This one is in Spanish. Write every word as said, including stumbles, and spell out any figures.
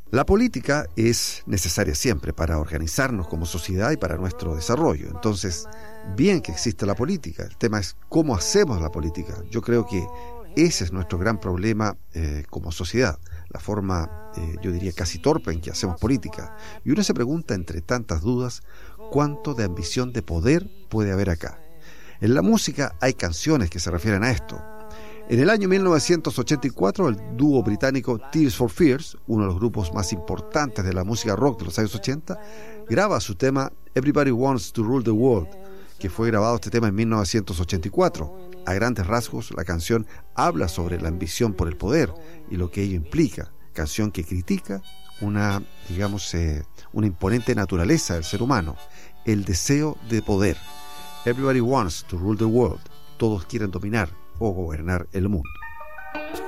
La política es necesaria siempre para organizarnos como sociedad y para nuestro desarrollo. Entonces, bien que exista la política, el tema es cómo hacemos la política. Yo creo que ese es nuestro gran problema eh, como sociedad, la forma, eh, yo diría, casi torpe en que hacemos política. Y uno se pregunta, entre tantas dudas, cuánto de ambición de poder puede haber acá. En la música hay canciones que se refieren a esto. En el año mil novecientos ochenta y cuatro, el dúo británico Tears for Fears, uno de los grupos más importantes de la música rock de los años ochenta, graba su tema Everybody Wants to Rule the World, que fue grabado este tema en mil novecientos ochenta y cuatro. A grandes rasgos, la canción habla sobre la ambición por el poder y lo que ello implica. Canción que critica una, digamos, eh, una imponente naturaleza del ser humano, el deseo de poder. Everybody wants to rule the world. Todos quieren dominar o gobernar el mundo.